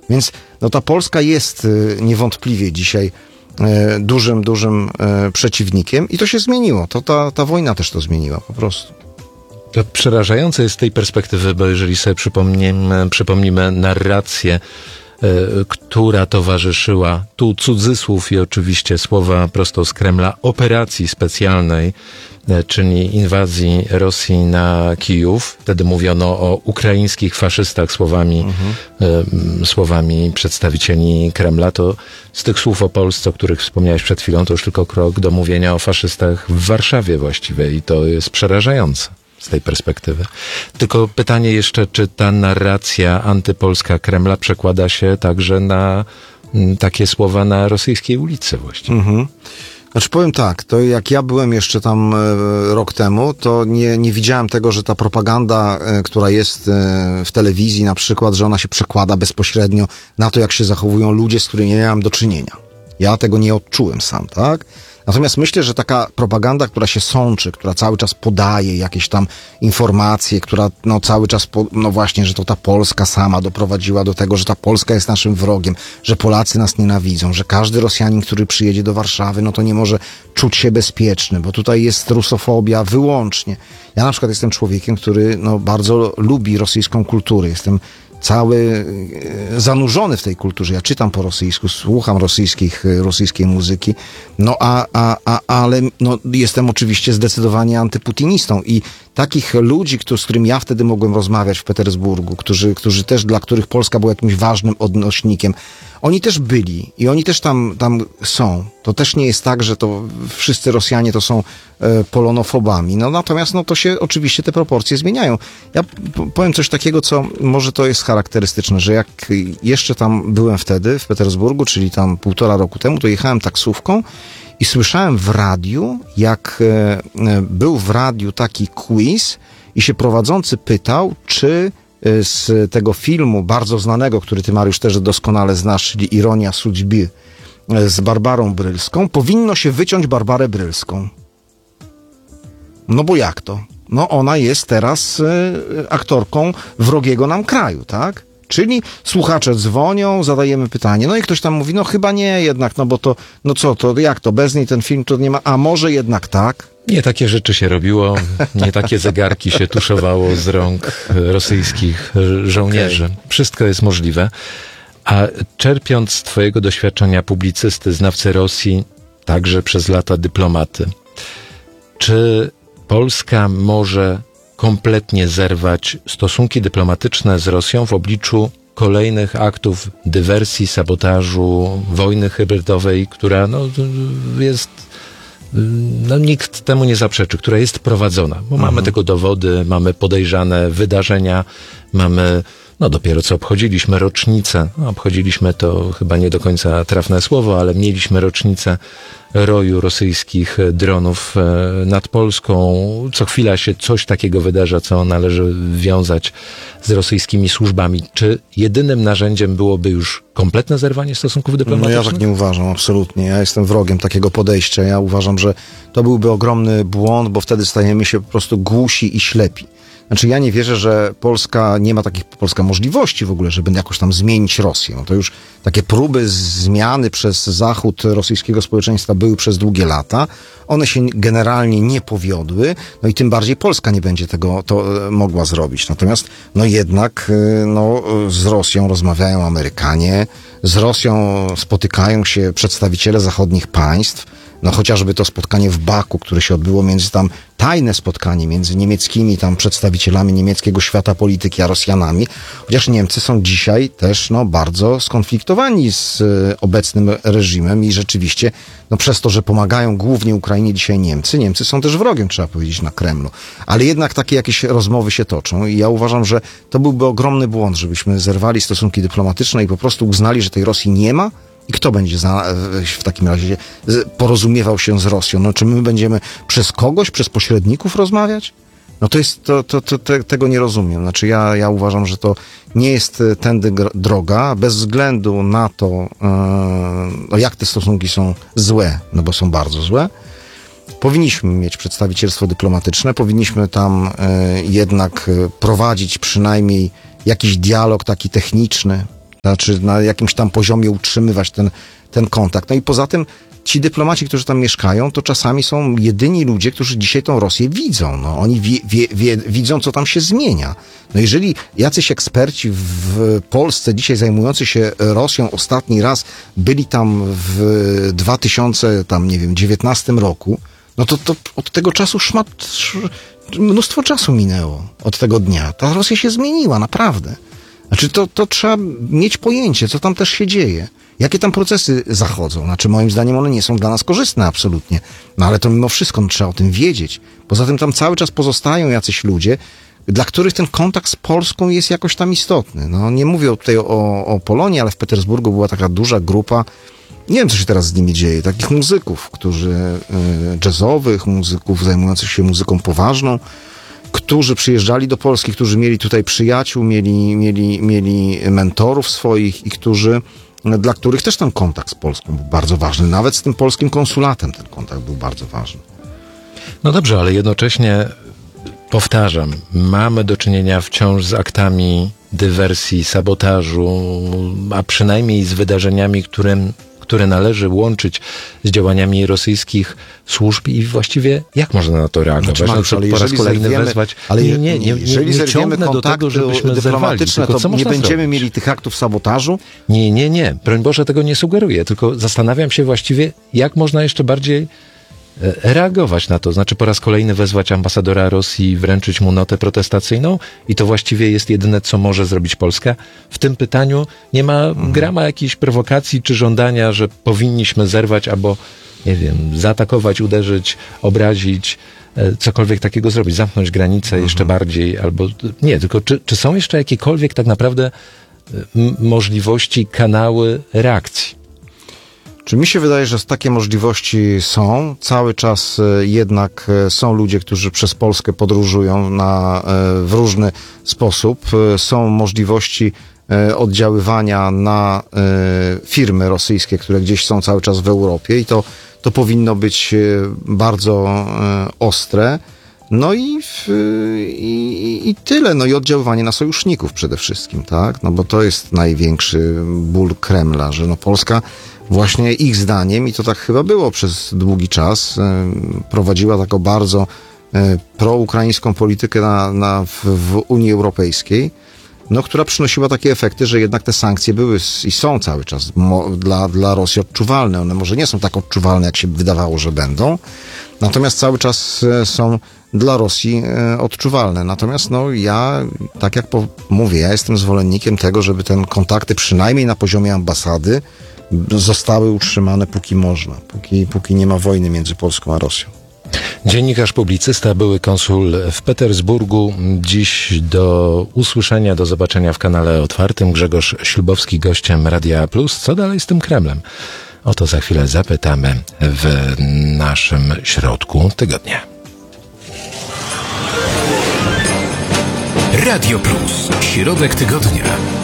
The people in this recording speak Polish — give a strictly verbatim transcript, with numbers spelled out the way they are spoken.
Więc no, ta Polska jest niewątpliwie dzisiaj dużym, dużym przeciwnikiem i to się zmieniło. To ta, ta wojna też to zmieniła po prostu. To przerażające jest z tej perspektywy, bo jeżeli sobie przypomnimy, przypomnimy narrację, y, która towarzyszyła, tu cudzysłów i oczywiście słowa prosto z Kremla, operacji specjalnej, y, czyli inwazji Rosji na Kijów. Wtedy mówiono o ukraińskich faszystach słowami, mhm. y, słowami przedstawicieli Kremla. To z tych słów o Polsce, o których wspomniałeś przed chwilą, to już tylko krok do mówienia o faszystach w Warszawie właściwie i to jest przerażające z tej perspektywy. Tylko pytanie jeszcze, czy ta narracja antypolska Kremla przekłada się także na m, takie słowa na rosyjskiej ulicy właściwie? Mhm. Znaczy powiem tak, to jak ja byłem jeszcze tam e, rok temu, to nie, nie widziałem tego, że ta propaganda, e, która jest e, w telewizji na przykład, że ona się przekłada bezpośrednio na to, jak się zachowują ludzie, z którymi nie miałem do czynienia. Ja tego nie odczułem sam, tak? Natomiast myślę, że taka propaganda, która się sączy, która cały czas podaje jakieś tam informacje, która no cały czas, po, no właśnie, że to ta Polska sama doprowadziła do tego, że ta Polska jest naszym wrogiem, że Polacy nas nienawidzą, że każdy Rosjanin, który przyjedzie do Warszawy, no to nie może czuć się bezpieczny, bo tutaj jest rusofobia wyłącznie. Ja na przykład jestem człowiekiem, który no bardzo lubi rosyjską kulturę. Jestem cały zanurzony w tej kulturze. Ja czytam po rosyjsku, słucham rosyjskich, rosyjskiej muzyki, no a, a, a ale no, jestem oczywiście zdecydowanie antyputinistą i takich ludzi, którzy, z którymi ja wtedy mogłem rozmawiać w Petersburgu, którzy, którzy też, dla których Polska była jakimś ważnym odnośnikiem, oni też byli i oni też tam, tam są. To też nie jest tak, że to wszyscy Rosjanie to są e, polonofobami. No natomiast no to się oczywiście te proporcje zmieniają. Ja p- powiem coś takiego, co może to jest charakterystyczne, że jak jeszcze tam byłem wtedy w Petersburgu, czyli tam półtora roku temu, to jechałem taksówką i słyszałem w radiu, jak e, e, był w radiu taki quiz i się prowadzący pytał, czy z tego filmu bardzo znanego, który ty, Mariusz, też doskonale znasz, czyli Ironia Судьбы z Barbarą Brylską, powinno się wyciąć Barbarę Brylską. No bo jak to? No ona jest teraz y, aktorką wrogiego nam kraju, tak? Czyli słuchacze dzwonią, zadajemy pytanie, no i ktoś tam mówi, no chyba nie jednak, no bo to, no co, to jak to, bez niej ten film to nie ma, a może jednak tak? Nie takie rzeczy się robiło, nie takie zegarki się tuszowało z rąk rosyjskich żołnierzy. Okay. Wszystko jest możliwe. A czerpiąc z twojego doświadczenia publicysty, znawcy Rosji, także przez lata dyplomaty, czy Polska może kompletnie zerwać stosunki dyplomatyczne z Rosją w obliczu kolejnych aktów dywersji, sabotażu, wojny hybrydowej, która no, jest... No, nikt temu nie zaprzeczy, która jest prowadzona, bo mhm. mamy tego dowody, mamy podejrzane wydarzenia, mamy, no dopiero co obchodziliśmy rocznicę, no, obchodziliśmy to chyba nie do końca trafne słowo, ale mieliśmy rocznicę roju rosyjskich dronów nad Polską. Co chwila się coś takiego wydarza, co należy wiązać z rosyjskimi służbami. Czy jedynym narzędziem byłoby już kompletne zerwanie stosunków dyplomatycznych? No ja tak nie uważam, absolutnie. Ja jestem wrogiem takiego podejścia. Ja uważam, że to byłby ogromny błąd, bo wtedy stajemy się po prostu głusi i ślepi. Znaczy ja nie wierzę, że Polska nie ma takich, Polska możliwości w ogóle, żeby jakoś tam zmienić Rosję. No to już takie próby zmiany przez Zachód rosyjskiego społeczeństwa były przez długie lata. One się generalnie nie powiodły, no i tym bardziej Polska nie będzie tego to mogła zrobić. Natomiast no jednak no, z Rosją rozmawiają Amerykanie, z Rosją spotykają się przedstawiciele zachodnich państw. No chociażby to spotkanie w Baku, które się odbyło między tam, tajne spotkanie między niemieckimi tam przedstawicielami niemieckiego świata polityki a Rosjanami, chociaż Niemcy są dzisiaj też no bardzo skonfliktowani z y, obecnym reżimem i rzeczywiście no przez to, że pomagają głównie Ukrainie dzisiaj Niemcy, Niemcy są też wrogiem, trzeba powiedzieć, na Kremlu. Ale jednak takie jakieś rozmowy się toczą i ja uważam, że to byłby ogromny błąd, żebyśmy zerwali stosunki dyplomatyczne i po prostu uznali, że tej Rosji nie ma. I kto będzie za, w takim razie porozumiewał się z Rosją? No, czy my będziemy przez kogoś, przez pośredników rozmawiać? No to jest, to, to, to, te, tego nie rozumiem. Znaczy ja, ja uważam, że to nie jest tędy droga, bez względu na to, yy, no jak te stosunki są złe, no bo są bardzo złe. Powinniśmy mieć przedstawicielstwo dyplomatyczne, powinniśmy tam yy, jednak prowadzić przynajmniej jakiś dialog taki techniczny, Znaczy na jakimś tam poziomie utrzymywać ten, ten kontakt. No i poza tym ci dyplomaci, którzy tam mieszkają, to czasami są jedyni ludzie, którzy dzisiaj tą Rosję widzą. No, oni wie, wie, wie, widzą, co tam się zmienia. No jeżeli jacyś eksperci w Polsce dzisiaj zajmujący się Rosją ostatni raz byli tam w dwa tysiące dziewiętnastym roku, no to, to od tego czasu szmat, mnóstwo czasu minęło od tego dnia. Ta Rosja się zmieniła, naprawdę. Znaczy to, to trzeba mieć pojęcie, co tam też się dzieje. Jakie tam procesy zachodzą? Znaczy moim zdaniem one nie są dla nas korzystne absolutnie. No ale to mimo wszystko no, trzeba o tym wiedzieć. Poza tym tam cały czas pozostają jacyś ludzie, dla których ten kontakt z Polską jest jakoś tam istotny. No nie mówię tutaj o, o Polonii, ale w Petersburgu była taka duża grupa, nie wiem co się teraz z nimi dzieje, takich muzyków, którzy y, jazzowych, muzyków zajmujących się muzyką poważną, którzy przyjeżdżali do Polski, którzy mieli tutaj przyjaciół, mieli, mieli, mieli mentorów swoich i którzy, dla których też ten kontakt z Polską był bardzo ważny. Nawet z tym polskim konsulatem ten kontakt był bardzo ważny. No dobrze, ale jednocześnie powtarzam, mamy do czynienia wciąż z aktami dywersji, sabotażu, a przynajmniej z wydarzeniami, którym które należy łączyć z działaniami rosyjskich służb i właściwie jak można na to reagować? Znaczy, Mariusz, ale po raz kolejny zerwiemy, wezwać. Ale nie, nie, nie, nie, jeżeli nie zerwiemy ciągnę do tego, żebyśmy dyplomatyczne, zerwali, to co nie będziemy zrobić? mieli tych aktów sabotażu? Nie, nie, nie. Broń Boże, tego nie sugeruję, tylko zastanawiam się właściwie, jak można jeszcze bardziej reagować na to. Znaczy po raz kolejny wezwać ambasadora Rosji, wręczyć mu notę protestacyjną i to właściwie jest jedyne, co może zrobić Polska. W tym pytaniu nie ma hmm. grama jakiejś prowokacji czy żądania, że powinniśmy zerwać albo, nie wiem, zaatakować, uderzyć, obrazić, cokolwiek takiego zrobić, zamknąć granicę hmm. jeszcze bardziej albo... Nie, tylko czy, czy są jeszcze jakiekolwiek tak naprawdę m- możliwości, kanały reakcji? Czy mi się wydaje, że takie możliwości są? Cały czas jednak są ludzie, którzy przez Polskę podróżują na, w różny sposób. Są możliwości oddziaływania na firmy rosyjskie, które gdzieś są cały czas w Europie i to, to powinno być bardzo ostre. No i, i, i tyle. No i oddziaływanie na sojuszników przede wszystkim, tak? No bo to jest największy ból Kremla, że no Polska właśnie ich zdaniem, i to tak chyba było przez długi czas, prowadziła taką bardzo proukraińską politykę na, na, w, w Unii Europejskiej, no, która przynosiła takie efekty, że jednak te sankcje były i są cały czas mo, dla, dla Rosji odczuwalne. One może nie są tak odczuwalne, jak się wydawało, że będą, natomiast cały czas są dla Rosji odczuwalne. Natomiast no ja, tak jak po, mówię, ja jestem zwolennikiem tego, żeby te kontakty przynajmniej na poziomie ambasady zostały utrzymane póki można, póki, póki nie ma wojny między Polską a Rosją. Dziennikarz, publicysta, były konsul w Petersburgu. Dziś do usłyszenia, do zobaczenia w kanale otwartym. Grzegorz Ślubowski, gościem Radia Plus. Co dalej z tym Kremlem? O to za chwilę zapytamy w naszym środku tygodnia. Radio Plus. Środek tygodnia.